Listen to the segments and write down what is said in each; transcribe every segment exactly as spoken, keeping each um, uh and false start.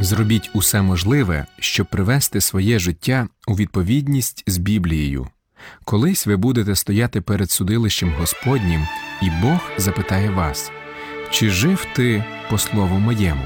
Зробіть усе можливе, щоб привести своє життя у відповідність з Біблією. Колись ви будете стояти перед судилищем Господнім, і Бог запитає вас: «Чи жив ти по слову моєму?»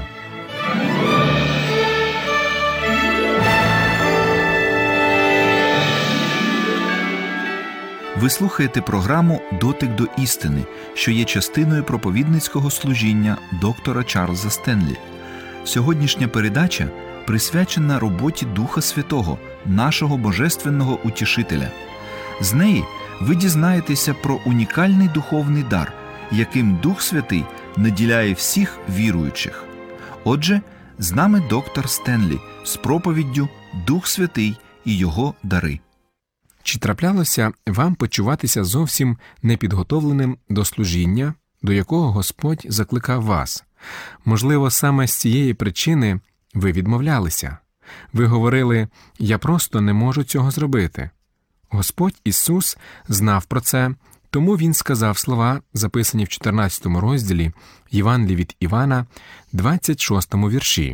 Ви слухаєте програму «Дотик до істини», що є частиною проповідницького служіння доктора Чарльза Стенлі. Сьогоднішня передача присвячена роботі Духа Святого, нашого Божественного Утішителя. З неї ви дізнаєтеся про унікальний духовний дар, яким Дух Святий наділяє всіх віруючих. Отже, з нами доктор Стенлі з проповіддю «Дух Святий і його дари». Чи траплялося вам почуватися зовсім непідготовленим до служіння, до якого Господь закликав вас? Можливо, саме з цієї причини ви відмовлялися. Ви говорили: «Я просто не можу цього зробити». Господь Ісус знав про це, тому Він сказав слова, записані в чотирнадцятому розділі Євангелії від Івана, двадцять шостому вірші.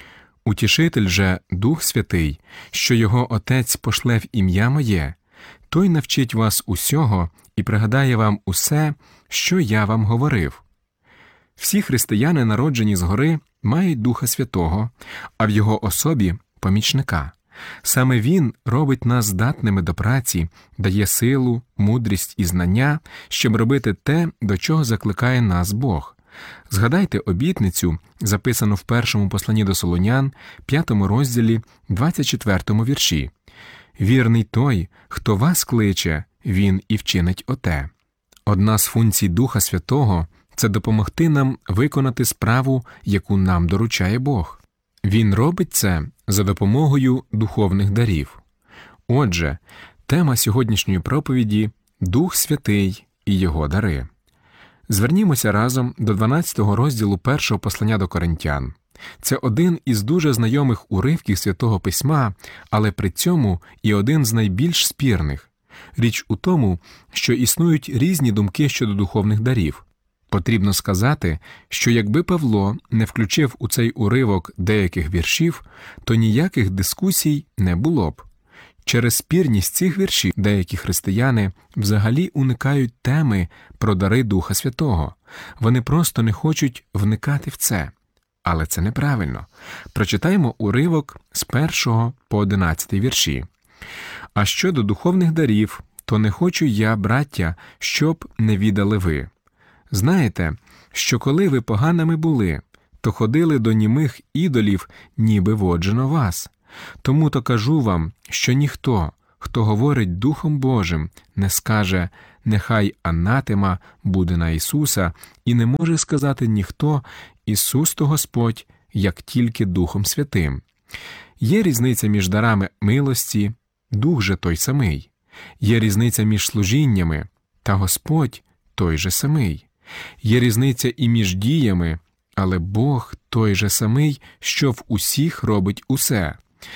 «Утішитель же, Дух Святий, що його Отець пошле в ім'я моє, той навчить вас усього і пригадає вам усе, що я вам говорив». Всі християни, народжені згори, мають Духа Святого, а в його особі – помічника. Саме Він робить нас здатними до праці, дає силу, мудрість і знання, щоб робити те, до чого закликає нас Бог. Згадайте обітницю, записану в першому посланні до Солонян, п'ятому розділі, двадцять четвертому вірші. «Вірний той, хто вас кличе, він і вчинить оте». Одна з функцій Духа Святого – це допомогти нам виконати справу, яку нам доручає Бог. Він робить це за допомогою духовних дарів. Отже, тема сьогоднішньої проповіді – Дух Святий і його дари. Звернімося разом до дванадцятого розділу першого послання до Коринтян. Це один із дуже знайомих уривків Святого Письма, але при цьому і один з найбільш спірних. Річ у тому, що існують різні думки щодо духовних дарів. Потрібно сказати, що якби Павло не включив у цей уривок деяких віршів, то ніяких дискусій не було б. Через спірність цих віршів деякі християни взагалі уникають теми про дари Духа Святого. Вони просто не хочуть вникати в це. Але це неправильно. Прочитаємо уривок з першого по одинадцятий вірші. «А щодо духовних дарів, то не хочу я, браття, щоб не відали ви. Знаєте, що коли ви поганими були, то ходили до німих ідолів, ніби воджено вас. Тому-то кажу вам, що ніхто, хто говорить Духом Божим, не скаже: нехай анатема буде на Ісуса, і не може сказати ніхто: Ісус то Господь, як тільки Духом Святим. Є різниця між дарами милості, Дух же той самий. Є різниця між служіннями, та Господь той же самий. Є різниця і між діями, але Бог той же самий, що в усіх робить усе.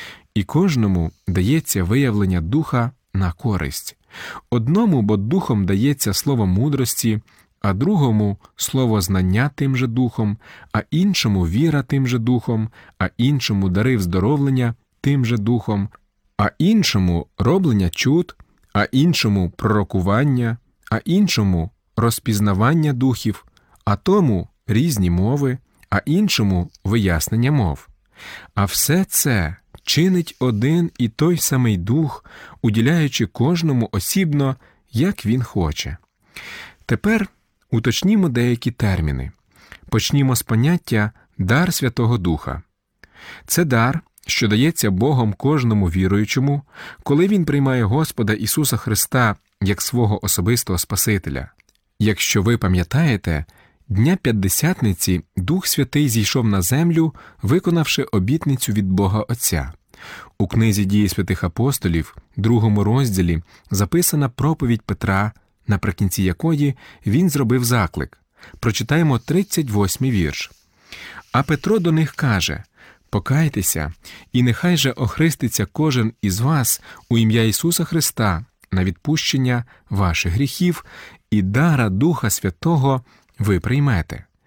І кожному дається виявлення Духа на користь. Одному бо Духом дається слово мудрості, а другому – слово знання тим же Духом, а іншому – віра тим же Духом, а іншому – дари вздоровлення тим же Духом, а іншому – роблення чуд, а іншому – пророкування, а іншому – розпізнавання духів, а тому – різні мови, а іншому – вияснення мов. А все це чинить один і той самий Дух, уділяючи кожному осібно, як він хоче». Тепер уточнімо деякі терміни. Почнімо з поняття «дар Святого Духа». Це дар, що дається Богом кожному віруючому, коли він приймає Господа Ісуса Христа як свого особистого Спасителя. Якщо ви пам'ятаєте, Дня П'ятдесятниці Дух Святий зійшов на землю, виконавши обітницю від Бога Отця. У книзі «Дії святих апостолів», другому розділі, записана проповідь Петра, наприкінці якої він зробив заклик. Прочитаємо тридцять восьмий вірш. «А Петро до них каже: покайтеся, і нехай же охреститься кожен із вас у ім'я Ісуса Христа на відпущення ваших гріхів, і дара Духа Святого ви приймете».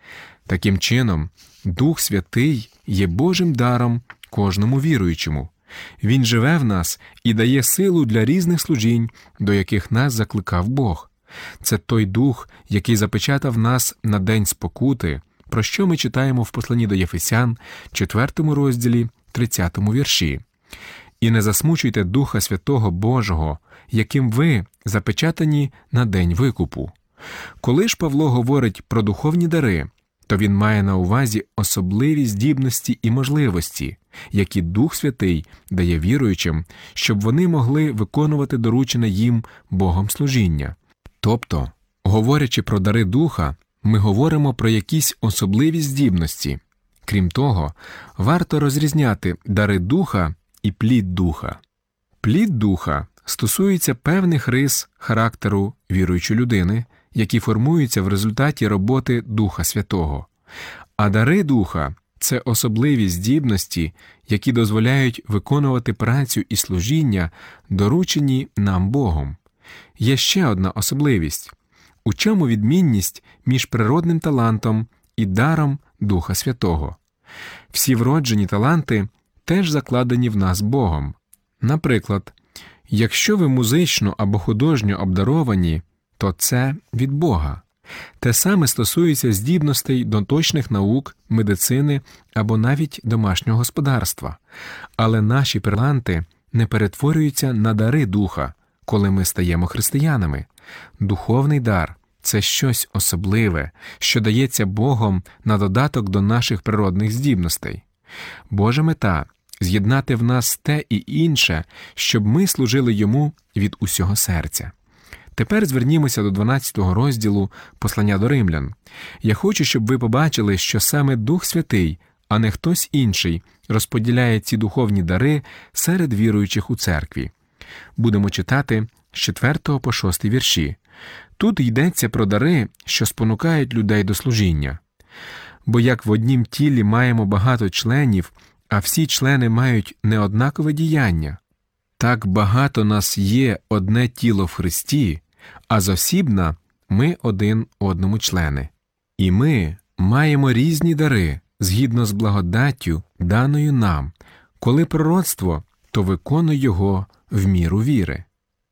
Таким чином, Дух Святий є Божим даром кожному віруючому. Він живе в нас і дає силу для різних служінь, до яких нас закликав Бог. Це той Дух, який запечатав нас на день спокути, про що ми читаємо в посланні до Єфесян, четвертому розділі, тридцятому вірші. «І не засмучуйте Духа Святого Божого, яким ви запечатані на день викупу». Коли ж Павло говорить про духовні дари, то він має на увазі особливі здібності і можливості, які Дух Святий дає віруючим, щоб вони могли виконувати доручене їм Богом служіння. Тобто, говорячи про дари Духа, ми говоримо про якісь особливі здібності. Крім того, варто розрізняти дари Духа і плід Духа. Плід Духа стосується певних рис характеру віруючої людини, які формуються в результаті роботи Духа Святого. А дари Духа – це особливі здібності, які дозволяють виконувати працю і служіння, доручені нам Богом. Є ще одна особливість. У чому відмінність між природним талантом і даром Духа Святого? Всі вроджені таланти теж закладені в нас Богом. Наприклад, якщо ви музично або художньо обдаровані, то це від Бога. Те саме стосується здібностей до точних наук, медицини або навіть домашнього господарства. Але наші таланти не перетворюються на дари Духа, коли ми стаємо християнами. Духовний дар – це щось особливе, що дається Богом на додаток до наших природних здібностей. Божа мета – з'єднати в нас те і інше, щоб ми служили Йому від усього серця. Тепер звернімося до дванадцятого розділу послання до римлян. Я хочу, щоб ви побачили, що саме Дух Святий, а не хтось інший, розподіляє ці духовні дари серед віруючих у церкві. Будемо читати з четвертого по шостий вірші. Тут йдеться про дари, що спонукають людей до служіння. Бо як в однім тілі маємо багато членів, а всі члени мають неоднакове діяння, так багато нас є одне тіло в Христі, а зосібна ми один одному члени. І ми маємо різні дари, згідно з благодаттю, даною нам. Коли пророцтво, то виконуй його в міру віри.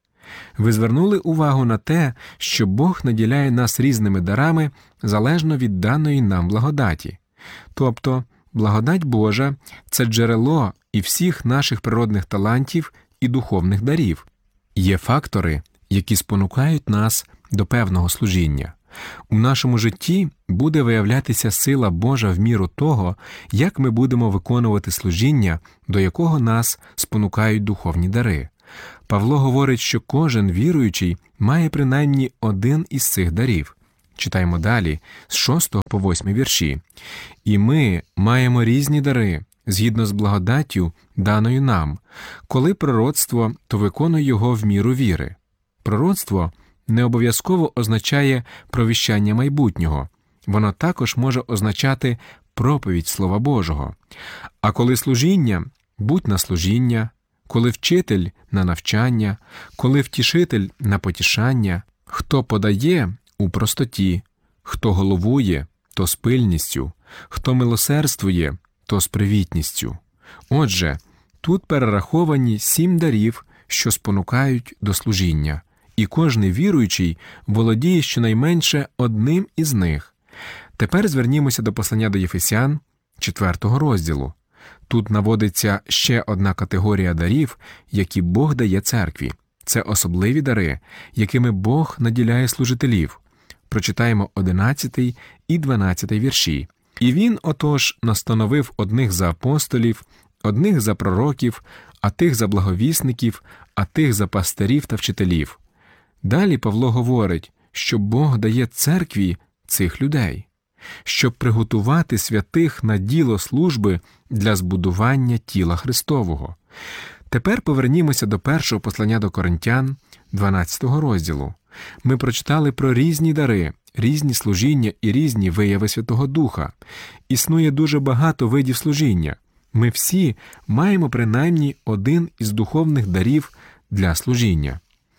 Ви звернули увагу на те, що Бог наділяє нас різними дарами залежно від даної нам благодаті. Тобто, благодать Божа – це джерело і всіх наших природних талантів і духовних дарів. Є фактори, які спонукають нас до певного служіння. У нашому житті буде виявлятися сила Божа в міру того, як ми будемо виконувати служіння, до якого нас спонукають духовні дари. Павло говорить, що кожен віруючий має принаймні один із цих дарів. Читаємо далі, з шостого по восьмий вірші. «І ми маємо різні дари, згідно з благодаттю, даною нам. Коли пророцтво, то виконуй його в міру віри». Пророцтво не обов'язково означає провіщання майбутнього. Воно також може означати проповідь Слова Божого. А коли служіння – будь на служіння, коли вчитель – на навчання, коли втішитель – на потішання, хто подає – у простоті, хто головує – то з пильністю, хто милосердствує – то з привітністю. Отже, тут перераховані сім дарів, що спонукають до служіння, і кожний віруючий володіє щонайменше одним із них. Тепер звернімося до послання до Єфесян, четвертого розділу. Тут наводиться ще одна категорія дарів, які Бог дає церкві. Це особливі дари, якими Бог наділяє служителів. Прочитаємо одинадцятий і дванадцятий вірші. «І він, отож, настановив одних за апостолів, одних за пророків, а тих за благовісників, а тих за пастирів та вчителів». Далі Павло говорить, що Бог дає церкві цих людей, щоб приготувати святих на діло служби для збудування тіла Христового. Тепер повернімося до першого послання до Коринтян, дванадцятого розділу. Ми прочитали про різні дари, різні служіння і різні вияви Святого Духа. Існує дуже багато видів служіння. Ми всі маємо принаймні один із духовних дарів для служіння.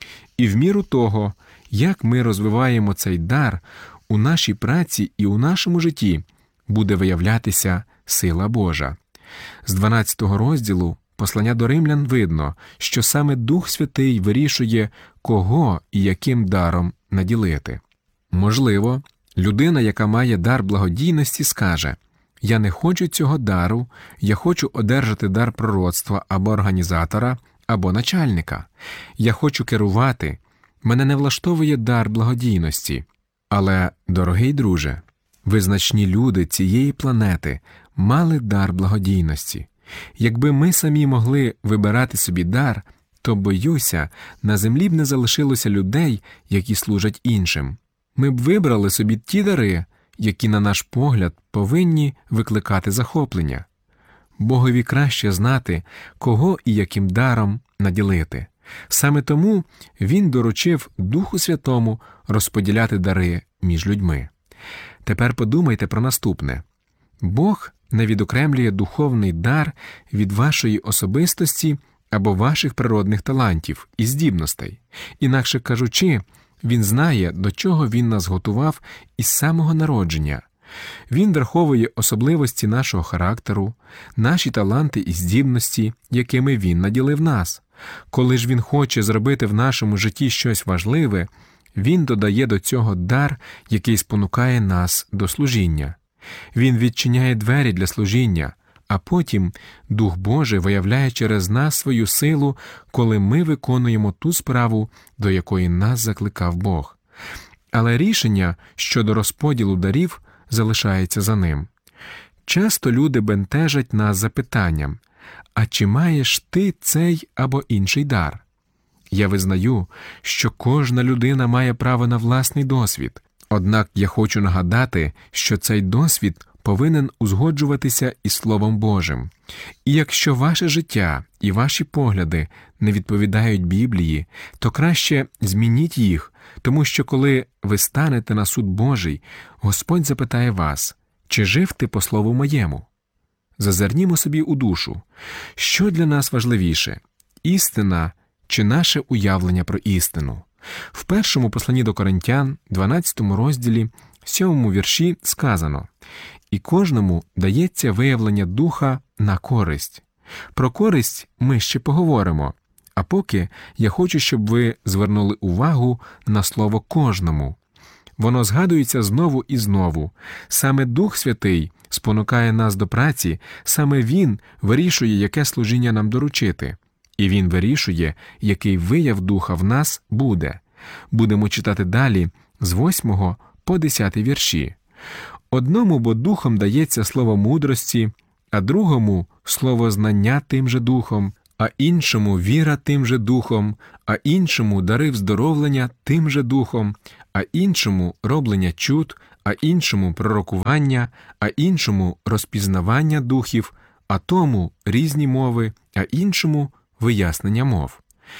І в міру того, як ми розвиваємо цей дар у нашій праці і у нашому житті, буде виявлятися сила Божа. З дванадцятого розділу послання до римлян видно, що саме Дух Святий вирішує, кого і яким даром наділити. Можливо, людина, яка має дар благодійності, скаже: «Я не хочу цього дару, я хочу одержати дар пророцтва або організатора, або начальника. Я хочу керувати, мене не влаштовує дар благодійності». Але, дорогий друже, визначні люди цієї планети мали дар благодійності. Якби ми самі могли вибирати собі дар, то, боюся, на землі б не залишилося людей, які служать іншим. Ми б вибрали собі ті дари, які, на наш погляд, повинні викликати захоплення. Богові краще знати, кого і яким даром наділити. Саме тому Він доручив Духу Святому розподіляти дари між людьми. Тепер подумайте про наступне. Бог не відокремлює духовний дар від вашої особистості або ваших природних талантів і здібностей. Інакше кажучи, Він знає, до чого Він нас готував із самого народження. Він враховує особливості нашого характеру, наші таланти і здібності, якими Він наділив нас. Коли ж Він хоче зробити в нашому житті щось важливе, Він додає до цього дар, який спонукає нас до служіння. Він відчиняє двері для служіння, а потім Дух Божий виявляє через нас свою силу, коли ми виконуємо ту справу, до якої нас закликав Бог. Але рішення щодо розподілу дарів залишається за ним. Часто люди бентежать нас запитанням: «А чи маєш ти цей або інший дар?» Я визнаю, що кожна людина має право на власний досвід. Однак я хочу нагадати, що цей досвід повинен узгоджуватися із Словом Божим. І якщо ваше життя і ваші погляди не відповідають Біблії, то краще змініть їх, тому що коли ви станете на суд Божий, Господь запитає вас: «Чи жив ти по слову моєму?» Зазирнімо собі у душу. Що для нас важливіше – істина чи наше уявлення про істину? В першому посланні до Коринтян, дванадцятому розділі, сьомому вірші сказано: «І кожному дається виявлення Духа на користь». Про користь ми ще поговоримо, а поки я хочу, щоб ви звернули увагу на слово «кожному». Воно згадується знову і знову. Саме Дух Святий спонукає нас до праці, саме Він вирішує, яке служіння нам доручити. І Він вирішує, який вияв Духа в нас буде. Будемо читати далі з восьмого по десятий вірші. «Одному бо Духом дається слово мудрості, а другому – слово знання тим же Духом, а іншому – віра тим же Духом, а іншому – дари вздоровлення тим же Духом, а іншому – роблення чуд, а іншому – пророкування, а іншому – розпізнавання духів, а тому – різні мови, а іншому – вияснення мов».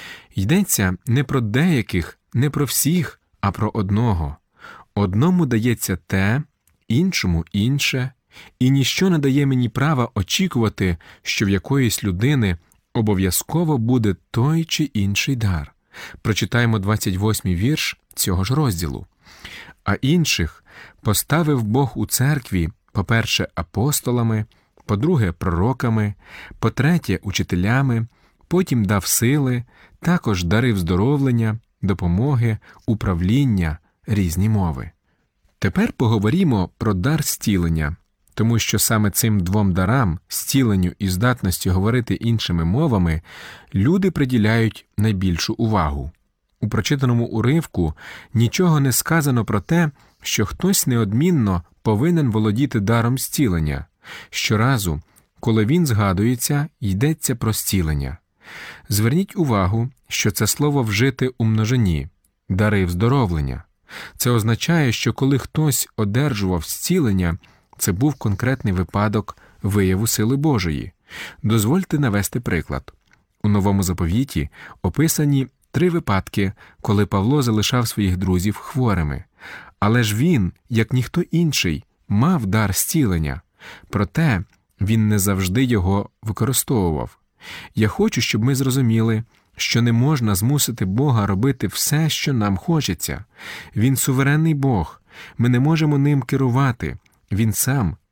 Йдеться не про деяких, не про всіх, а про одного. Одному дається те, іншому – інше, і ніщо не дає мені права очікувати, що в якоїсь людини обов'язково буде той чи інший дар. Прочитаємо двадцять восьмий вірш цього ж розділу. «А інших поставив Бог у церкві, по-перше, апостолами, по-друге, пророками, по-третє, учителями, потім дав сили, також дари вздоровлення, допомоги, управління, різні мови». Тепер поговоримо про дар зцілення, тому що саме цим двом дарам, зціленню і здатності говорити іншими мовами, люди приділяють найбільшу увагу. У прочитаному уривку нічого не сказано про те, що хтось неодмінно повинен володіти даром зцілення. Щоразу, коли він згадується, йдеться про зцілення. Зверніть увагу, що це слово вжите у множині – дари вздоровлення. Це означає, що коли хтось одержував зцілення, це був конкретний випадок вияву сили Божої. Дозвольте навести приклад. У Новому Заповіті описані три випадки, коли Павло залишав своїх друзів хворими. Але ж він, як ніхто інший, мав дар зцілення. Проте він не завжди його використовував. Я хочу, щоб ми зрозуміли, що не можна змусити Бога робити все, що нам хочеться. Він суверенний Бог. Ми не можемо ним керувати. Він сам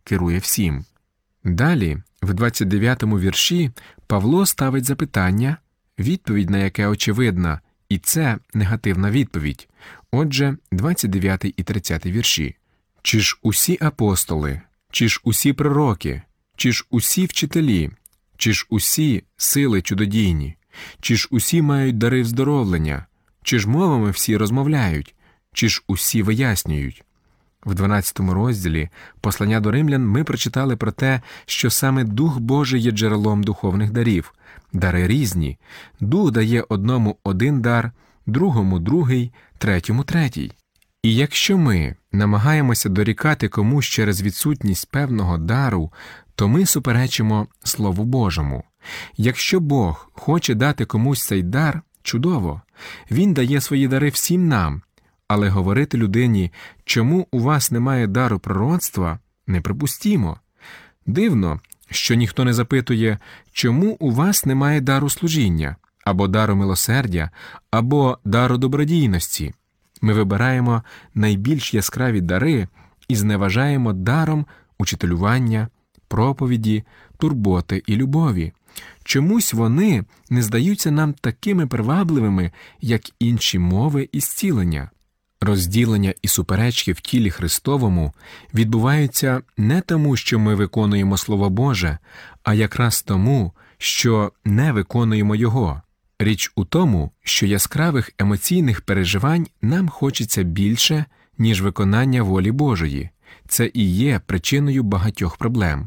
керує всім. Далі, в двадцять дев'ятому вірші, Павло ставить запитання, відповідь на яке очевидна, і це негативна відповідь. Отже, двадцять дев'ятий і тридцятий вірші. «Чи ж усі апостоли, чи ж усі пророки, чи ж усі вчителі, чи ж усі сили чудодійні, чи ж усі мають дари вздоровлення, чи ж мовами всі розмовляють, чи ж усі вияснюють?» В дванадцятому розділі послання до римлян ми прочитали про те, що саме Дух Божий є джерелом духовних дарів. Дари різні. Дух дає одному один дар, другому другий, третьому третій. І якщо ми намагаємося дорікати комусь через відсутність певного дару, то ми суперечимо Слову Божому. Якщо Бог хоче дати комусь цей дар, чудово. Він дає свої дари всім нам. Але говорити людині, чому у вас немає дару пророцтва, неприпустимо. Дивно, що ніхто не запитує, чому у вас немає дару служіння, або дару милосердя, або дару добродійності. Ми вибираємо найбільш яскраві дари і зневажаємо даром учителювання, проповіді, турботи і любові. Чомусь вони не здаються нам такими привабливими, як інші мови і зцілення. Розділення і суперечки в тілі Христовому відбуваються не тому, що ми виконуємо Слово Боже, а якраз тому, що не виконуємо Його. Річ у тому, що яскравих емоційних переживань нам хочеться більше, ніж виконання волі Божої. Це і є причиною багатьох проблем.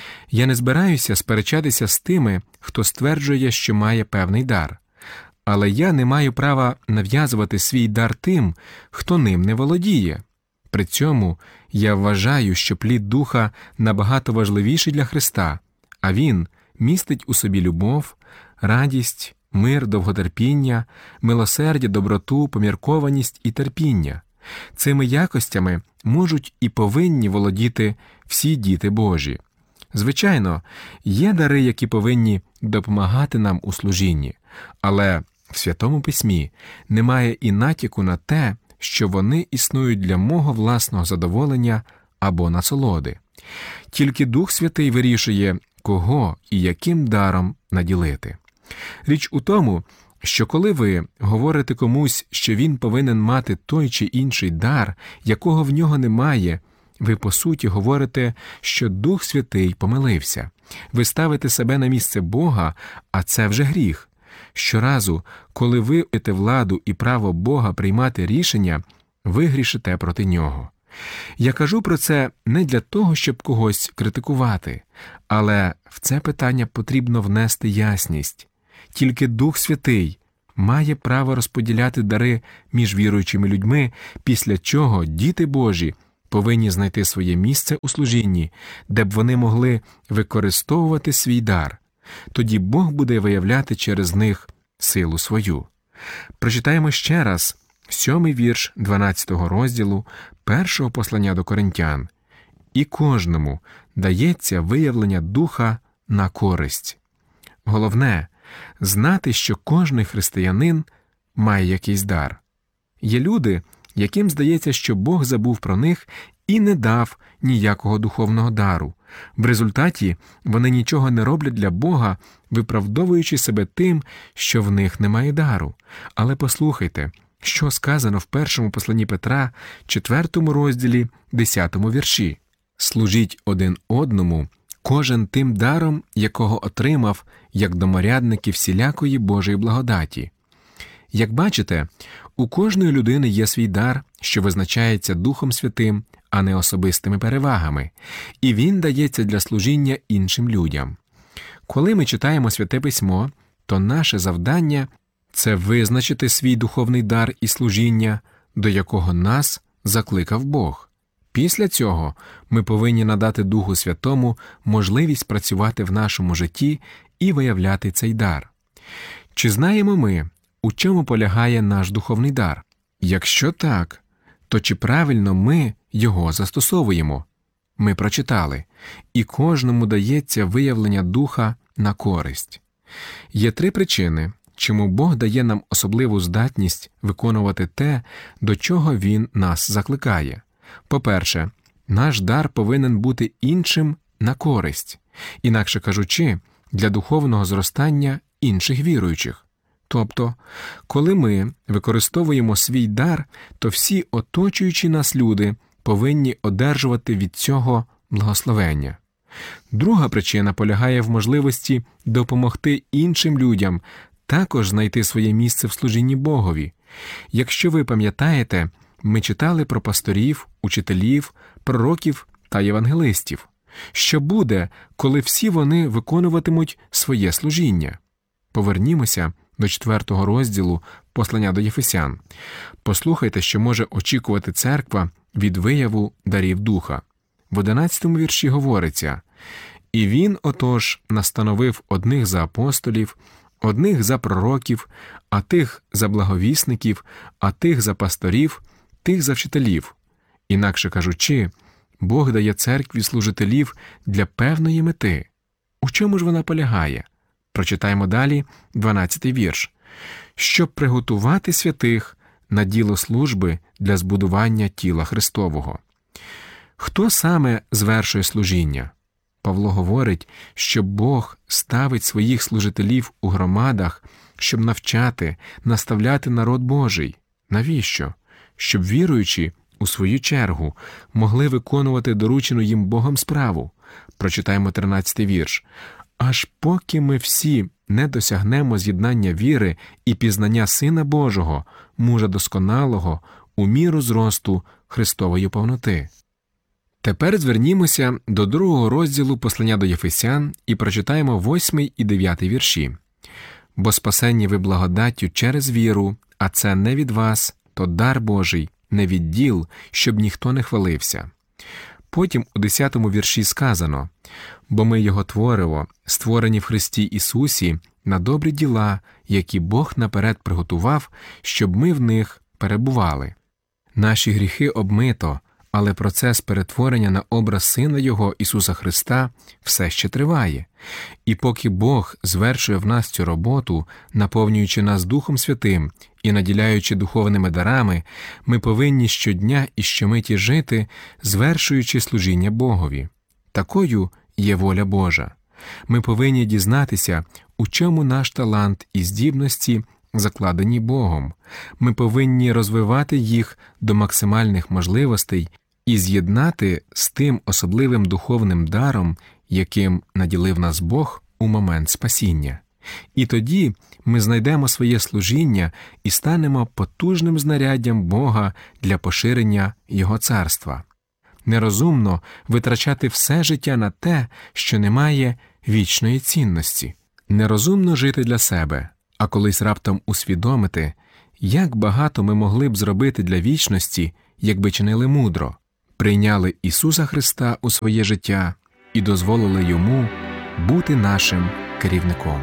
Я не збираюся сперечатися з тими, хто стверджує, що має певний дар. Але я не маю права нав'язувати свій дар тим, хто ним не володіє. При цьому я вважаю, що плід Духа набагато важливіший для Христа, а Він містить у собі любов, радість, мир, довготерпіння, милосердя, доброту, поміркованість і терпіння. Цими якостями можуть і повинні володіти всі діти Божі. Звичайно, є дари, які повинні допомагати нам у служінні, але в Святому Письмі немає і натяку на те, що вони існують для мого власного задоволення або насолоди. Тільки Дух Святий вирішує, кого і яким даром наділити. Річ у тому, що коли ви говорите комусь, що він повинен мати той чи інший дар, якого в нього немає, ви по суті говорите, що Дух Святий помилився. Ви ставите себе на місце Бога, а це вже гріх. Щоразу, коли ви маєте владу і право Бога приймати рішення, ви грішите проти Нього. Я кажу про це не для того, щоб когось критикувати, але в це питання потрібно внести ясність. Тільки Дух Святий має право розподіляти дари між віруючими людьми, після чого діти Божі повинні знайти своє місце у служінні, де б вони могли використовувати свій дар. Тоді Бог буде виявляти через них силу свою. Прочитаємо ще раз сьомий вірш дванадцятого розділу першого послання до Коринтян. «І кожному дається виявлення Духа на користь». Головне – знати, що кожний християнин має якийсь дар. Є люди, яким здається, що Бог забув про них і не дав ніякого духовного дару. В результаті вони нічого не роблять для Бога, виправдовуючи себе тим, що в них немає дару. Але послухайте, що сказано в першому посланні Петра, четвертому розділі, десятому вірші. «Служіть один одному, кожен тим даром, якого отримав, як доморядники всілякої Божої благодаті». Як бачите, у кожної людини є свій дар, що визначається Духом Святим, а не особистими перевагами, і він дається для служіння іншим людям. Коли ми читаємо Святе Письмо, то наше завдання – це визначити свій духовний дар і служіння, до якого нас закликав Бог. Після цього ми повинні надати Духу Святому можливість працювати в нашому житті і виявляти цей дар. Чи знаємо ми, у чому полягає наш духовний дар? Якщо так, то чи правильно ми його застосовуємо? Ми прочитали: «І кожному дається виявлення Духа на користь». Є три причини, чому Бог дає нам особливу здатність виконувати те, до чого Він нас закликає. По-перше, Наш дар повинен бути іншим на користь, інакше кажучи, для духовного зростання інших віруючих. Тобто, коли ми використовуємо свій дар, то всі оточуючі нас люди повинні одержувати від цього благословення. Друга причина полягає в можливості допомогти іншим людям також знайти своє місце в служінні Богові. Якщо ви пам'ятаєте, ми читали про пасторів, учителів, пророків та євангелистів. Що буде, коли всі вони виконуватимуть своє служіння? Повернімося до четвертого розділу послання до Єфесян. Послухайте, що може очікувати церква від вияву дарів Духа. В одинадцятому вірші говориться: «І він, отож, настановив одних за апостолів, одних за пророків, а тих за благовісників, а тих за пасторів, тих за вчителів». Інакше кажучи, Бог дає церкві служителів для певної мети. У чому ж вона полягає? Прочитаємо далі дванадцятий вірш. «Щоб приготувати святих на діло служби для збудування тіла Христового». Хто саме звершує служіння? Павло говорить, що Бог ставить своїх служителів у громадах, щоб навчати, наставляти народ Божий. Навіщо? Щоб віруючі, у свою чергу, могли виконувати доручену їм Богом справу. Прочитаємо тринадцятий вірш. «Аж поки ми всі не досягнемо з'єднання віри і пізнання Сина Божого, мужа досконалого, у міру зросту Христової повноти». Тепер звернімося до другого розділу послання до Єфесян і прочитаємо восьмий і дев'ятий вірші. «Бо спасені ви благодаттю через віру, а це не від вас, то дар Божий, не від діл, щоб ніхто не хвалився». Потім у десятому вірші сказано: «Бо ми Його твориво, створені в Христі Ісусі, на добрі діла, які Бог наперед приготував, щоб ми в них перебували». Наші гріхи обмито, але процес перетворення на образ Сина Його, Ісуса Христа, все ще триває. І поки Бог звершує в нас цю роботу, наповнюючи нас Духом Святим і наділяючи духовними дарами, ми повинні щодня і щомиті жити, звершуючи служіння Богові. Такою є воля Божа. Ми повинні дізнатися, у чому наш талант і здібності закладені Богом. Ми повинні розвивати їх до максимальних можливостей і з'єднати з тим особливим духовним даром, яким наділив нас Бог у момент спасіння. І тоді ми знайдемо своє служіння і станемо потужним знаряддям Бога для поширення Його царства. Нерозумно витрачати все життя на те, що не має вічної цінності. Нерозумно жити для себе, а колись раптом усвідомити, як багато ми могли б зробити для вічності, якби чинили мудро, прийняли Ісуса Христа у своє життя і дозволили Йому бути нашим керівником.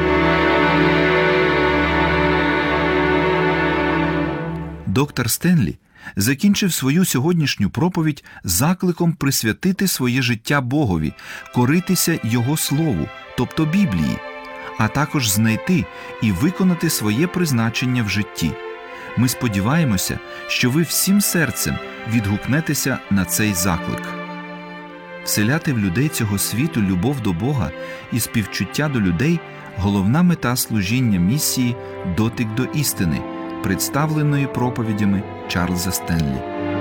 Доктор Стенлі закінчив свою сьогоднішню проповідь закликом присвятити своє життя Богові, коритися Його Слову, тобто Біблії, а також знайти і виконати своє призначення в житті. Ми сподіваємося, що ви всім серцем відгукнетеся на цей заклик. Вселяти в людей цього світу любов до Бога і співчуття до людей – головна мета служіння місії «Дотик до істини», представленої проповідями Чарльза Стенлі.